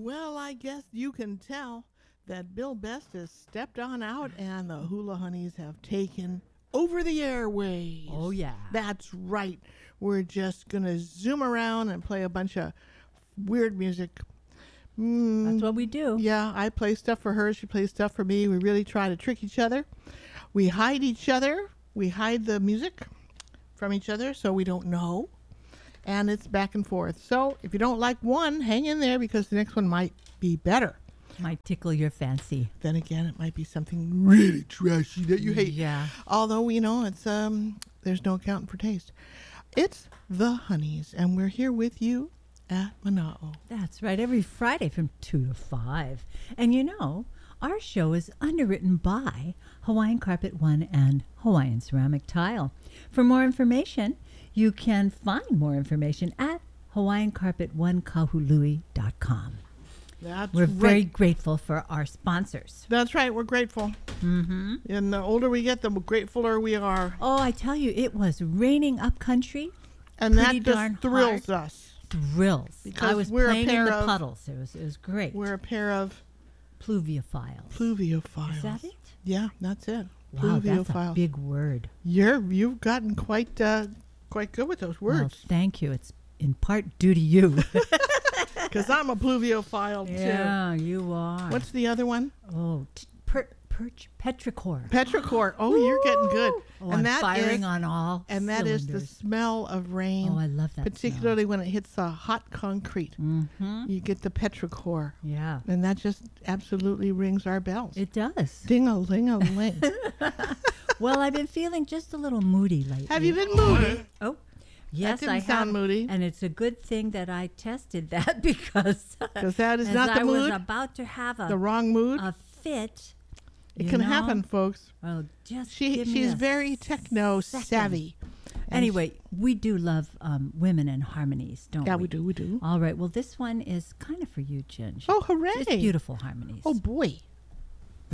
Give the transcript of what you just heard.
Well, I guess you can tell that Bill Best has stepped on out and the Hula Honeys have taken over the airways. Oh, yeah. That's right. We're just going to zoom around and play a bunch of weird music. That's what we do. Yeah, I play stuff for her. She plays stuff for me. We really try to trick each other. We hide each other. We hide the music from each other so we don't know. And it's back and forth. So if you don't like one, hang in there because the next one might be better. Might tickle your fancy. Then again, it might be something really trashy that you hate. Yeah. Although, you know, it's there's no accounting for taste. It's the Honeys, and we're here with you at Mana'o. That's right. Every Friday from 2 to 5. And you know, our show is underwritten by Hawaiian Carpet One and Hawaiian Ceramic Tile. For more information, you can find more information at hawaiiancarpet1kahului.com. That's We're right. very grateful for our sponsors. That's right. We're grateful. Mm-hmm. And the older we get, the gratefuler we are. Oh, I tell you, it was raining up country. And Pretty that darn just thrills hard. us. Thrills. Because I was we're a playing in pair the of- puddles. It was great. We're a pair of Pluviophiles. pluviophiles. Is that it? Yeah, that's it. Wow, that's a Pluviophiles. big word. You've gotten quite good with those Well, words. thank you. It's in part due to you. Because I'm a pluviophile, Yeah, you are. too. What's the other one? Oh, petrichor. Petrichor. Oh, you're getting good. Oh, and I'm firing is, on all and that is the cylinders. smell of rain. Oh, I love that particularly when it hits the hot concrete. Mm-hmm. You get the petrichor. Yeah, And that just absolutely rings our bells. it does. Ding-a-ling-a-ling. Well, I've been feeling just a little moody lately. Have you been moody? Oh, yes, didn't I sound have. moody. And it's a good thing that I tested that because that is as not the I was mood, about to have the wrong mood. a fit. It you can know? happen, folks. Well, just She's give me a very techno second. savvy. And Anyway, we do love women and harmonies, don't yeah, we? we do. All right. Well, this one is kind of for you, Ginge. Oh, hooray! Just beautiful harmonies. Oh boy.